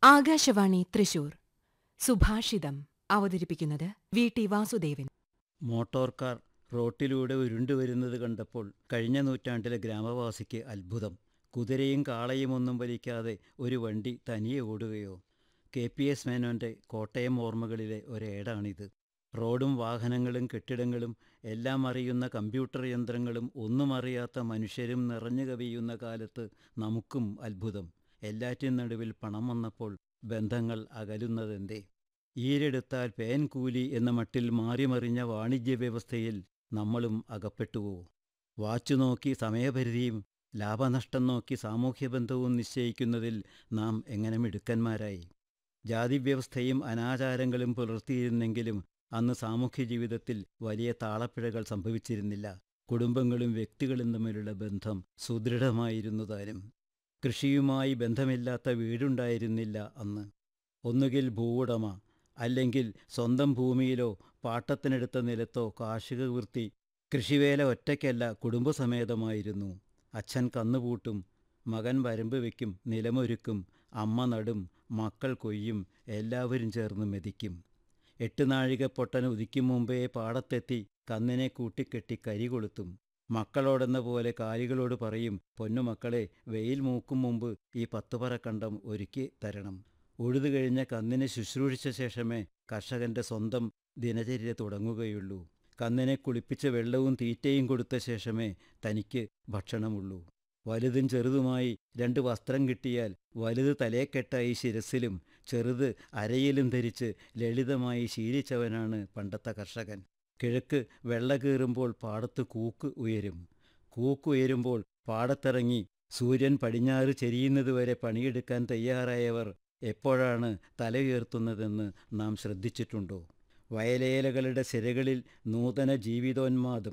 ആകാശവാണി തൃശൂർ സുഭാഷിതം അവതരിപ്പിക്കുന്നത് V T Vasudevan. Motor car റോട്ടിലൂടെ ഉരുണ്ടുവരുന്നത് കണ്ടപ്പോൾ കഴിഞ്ഞ നൂറ്റാണ്ടിലെ ഗ്രാമവാസിക്ക് അത്ഭുതം. കുതിരയും കാളയുമൊന്നും വലിക്കാതെ ഒരു വണ്ടി തനിയെ ഓടുകയോ? KPS മേനോൻ്റെ കോട്ടയം ഓർമ്മകളിലെ ഒരേടാണിത്. റോഡും വാഹനങ്ങളും കെട്ടിടങ്ങളും എല്ലാം അറിയുന്ന കമ്പ്യൂട്ടർ യന്ത്രങ്ങളും ഒന്നും അറിയാത്ത മനുഷ്യരും നിറഞ്ഞു കവിയുന്ന കാലത്ത് നമുക്കും അത്ഭുതം. എല്ലാറ്റിനും നടുവിൽ പണം വന്നപ്പോൾ ബന്ധങ്ങൾ അകലുന്നതെന്തേ? ഈരെടുത്താൽ പേൻ കൂലി എന്ന മട്ടിൽ മാറിമറിഞ്ഞ വാണിജ്യ വ്യവസ്ഥയിൽ നമ്മളും അകപ്പെട്ടുവോ? വാച്ചു നോക്കി സമയപരിധിയും ലാഭനഷ്ടം നോക്കി സാമൂഹ്യബന്ധവും നിശ്ചയിക്കുന്നതിൽ നാം എങ്ങനെ മിടുക്കന്മാരായി? ജാതിവ്യവസ്ഥയും അനാചാരങ്ങളും പുലർത്തിയിരുന്നെങ്കിലും അന്ന് സാമൂഹ്യ ജീവിതത്തിൽ വലിയ താളപ്പിഴകൾ സംഭവിച്ചിരുന്നില്ല. കുടുംബങ്ങളും വ്യക്തികളും തമ്മിലുള്ള ബന്ധം സുദൃഢമായിരുന്നു താനും. കൃഷിയുമായി ബന്ധമില്ലാത്ത വീടുണ്ടായിരുന്നില്ല അന്ന്. ഒന്നുകിൽ ഭൂവുടമ, അല്ലെങ്കിൽ സ്വന്തം ഭൂമിയിലോ പാട്ടത്തിനെടുത്ത നിലത്തോ കാർഷിക വൃത്തി. കൃഷിവേല ഒറ്റയ്ക്കല്ല, കുടുംബസമേതമായിരുന്നു. അച്ഛൻ കന്നുപൂട്ടും, മകൻ വരമ്പ് വയ്ക്കും, നിലമൊരുക്കും, അമ്മ നടും, മക്കൾ കൊയ്യും, എല്ലാവരും ചേർന്ന് മെതിക്കും. 8 നാഴിക പൊട്ടൻ ഉദിക്കും മുമ്പേ പാടത്തെത്തി കന്നിനെ കൂട്ടിക്കെട്ടി കരി കൊളുത്തും. മക്കളോടെന്ന പോലെ കാലികളോട് പറയും, പൊന്നുമക്കളെ, വെയിൽ മൂക്കും മുമ്പ് ഈ 10 പറ കണ്ടം ഒരുക്കി തരണം. ഉഴുതു കഴിഞ്ഞ കന്നിനെ ശുശ്രൂഷിച്ച ശേഷമേ കർഷകൻ്റെ സ്വന്തം ദിനചര്യ തുടങ്ങുകയുള്ളൂ. കന്നിനെ കുളിപ്പിച്ച വെള്ളവും തീറ്റയും കൊടുത്ത ശേഷമേ തനിക്ക് ഭക്ഷണമുള്ളൂ. വലുതും ചെറുതുമായി 2 വസ്ത്രം കിട്ടിയാൽ വലുത് തലേക്കെട്ടായി ശിരസിലും ചെറുത് അരയിലും ധരിച്ച് ലളിതമായി ശീലിച്ചവനാണ് പണ്ടത്തെ കർഷകൻ. കിഴക്ക് വെള്ള കീറുമ്പോൾ പാടത്ത് കൂക്ക് ഉയരും. കൂക്കുയരുമ്പോൾ പാടത്തിറങ്ങി സൂര്യൻ പടിഞ്ഞാറ് ചെരിയുന്നതുവരെ പണിയെടുക്കാൻ തയ്യാറായവർ എപ്പോഴാണ് തല ഉയർത്തുന്നതെന്ന് നാം ശ്രദ്ധിച്ചിട്ടുണ്ടോ? വയലേലകളുടെ സിരകളിൽ നൂതന ജീവിതോന്മാദം.